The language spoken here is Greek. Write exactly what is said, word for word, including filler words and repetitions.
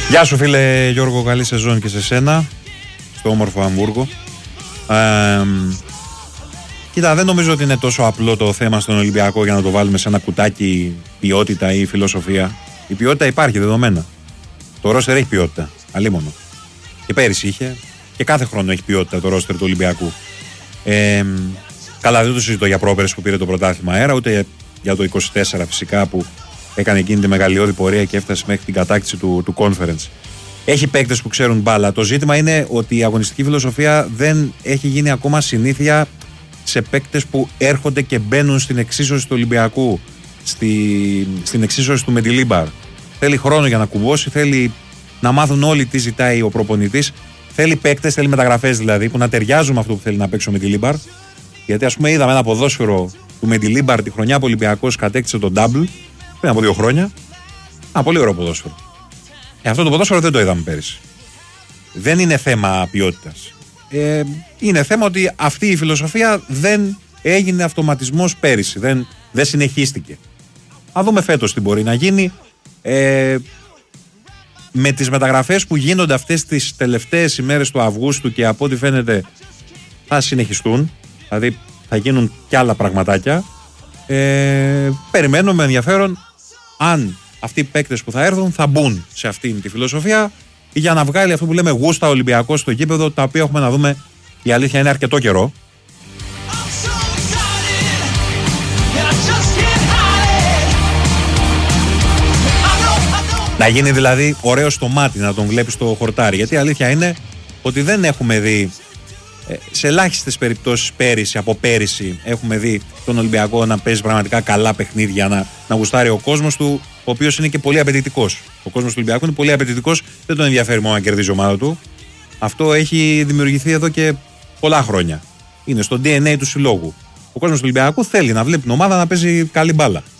Γεια σου φίλε Γιώργο, καλή σεζόν και σε σένα, στο όμορφο Αμβούργο. Ε, κοίτα, δεν νομίζω ότι είναι τόσο απλό το θέμα στον Ολυμπιακό για να το βάλουμε σε ένα κουτάκι ποιότητα ή φιλοσοφία. Η ποιότητα υπάρχει δεδομένα. Το ρόστερ έχει ποιότητα, αλίμονο. Και πέρυσι είχε και κάθε χρόνο έχει ποιότητα το ρόστερ του Ολυμπιακού. Ε, καλά, δεν το συζητώ για πρόπερες που πήρε το πρωτάθλημα αέρα, ούτε για το είκοσι τέσσερα φυσικά που έκανε εκείνη τη μεγαλειώδη πορεία και έφτασε μέχρι την κατάκτηση του, του conference. Έχει παίκτες που ξέρουν μπάλα. Το ζήτημα είναι ότι η αγωνιστική φιλοσοφία δεν έχει γίνει ακόμα συνήθεια σε παίκτες που έρχονται και μπαίνουν στην εξίσωση του Ολυμπιακού, στη, στην εξίσωση του Μεντιλίμπαρ. Θέλει χρόνο για να κουμπώσει, θέλει να μάθουν όλοι τι ζητάει ο προπονητής. Θέλει παίκτες, θέλει μεταγραφές δηλαδή που να ταιριάζουν με αυτό που θέλει να παίξει ο Μεντιλίμπαρ. Γιατί ας πούμε είδαμε ένα ποδόσφαιρο του Μεντιλίμπαρ τη χρονιά που ο Ολυμπιακός κατέκτησε τον double πριν από δύο χρόνια. Ένα πολύ ωραίο ποδόσφαιρο. Ε, αυτό το ποδόσφαιρο δεν το είδαμε πέρυσι. Δεν είναι θέμα ποιότητας. Ε, είναι θέμα ότι αυτή η φιλοσοφία δεν έγινε αυτοματισμός πέρυσι. Δεν, δεν συνεχίστηκε. Να δούμε φέτος τι μπορεί να γίνει. Ε, με τις μεταγραφές που γίνονται αυτές τις τελευταίες ημέρες του Αυγούστου και από ό,τι φαίνεται θα συνεχιστούν. Δηλαδή θα γίνουν κι άλλα πραγματάκια. Ε, περιμένουμε με ενδιαφέρον αν αυτοί οι παίκτες που θα έρθουν θα μπουν σε αυτήν τη φιλοσοφία για να βγάλει αυτό που λέμε γούστα Ολυμπιακός στο γήπεδο, τα οποία έχουμε να δούμε, η αλήθεια είναι, αρκετό καιρό. Να γίνει δηλαδή ωραίο στο μάτι, να τον βλέπεις στο χορτάρι. Γιατί η αλήθεια είναι ότι δεν έχουμε δει, σε ελάχιστες περιπτώσεις πέρυσι, από πέρυσι, έχουμε δει τον Ολυμπιακό να παίζει πραγματικά καλά παιχνίδια, να, να γουστάρει ο κόσμος του, ο οποίος είναι και πολύ απαιτητικός. Ο κόσμος του Ολυμπιακού είναι πολύ απαιτητικός, δεν τον ενδιαφέρει μόνο να κερδίζει η ομάδα του. Αυτό έχει δημιουργηθεί εδώ και πολλά χρόνια. Είναι στο ντι εν έι του συλλόγου. Ο κόσμος του Ολυμπιακού θέλει να βλέπει την ομάδα να παίζει καλή μπάλα.